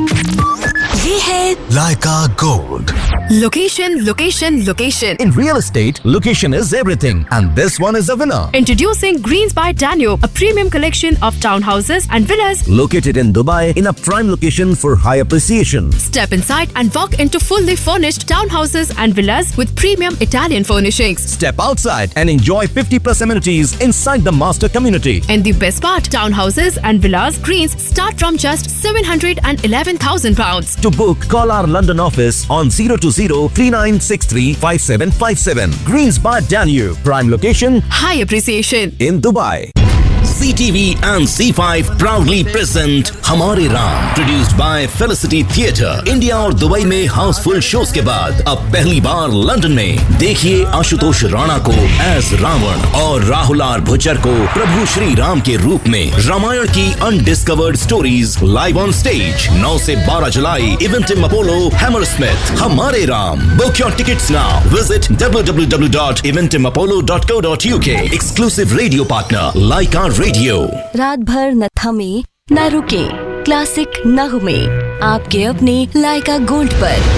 ये है Leica Gold. Location location location. In real estate, location is everything, and this one is a winner. Introducing Greens by Danube, a premium collection of townhouses and villas. Located in Dubai, in a prime location for high appreciation. Step inside and walk into fully furnished townhouses and villas with premium Italian furnishings. Step outside and enjoy 50+ amenities inside the master community. And the best part, townhouses and villas Greens start from just £711,000. To book, call our London office on 020-3963-5757. Greens by Danube, prime location, High appreciation in Dubai. CTV and C5 proudly present हमारे Ram, produced by Felicity Theatre. India और Dubai में Housefull shows के बाद अब पहली बार London में देखिए आशुतोष राणा को एज रावण और राहुल आर भुच्चर को प्रभु श्री राम के रूप में रामायण की undiscovered stories live on stage 9 से 12 जुलाई इवेंटिम अपोलो हैमरस्मिथ। हमारे Ram, book your tickets now, visit www.eventimapollo.co.uk। Exclusive radio partner Lyca radio. रात भर न थमे न रुके, क्लासिक नगमे आपके अपने लाइका गोल्ड पर।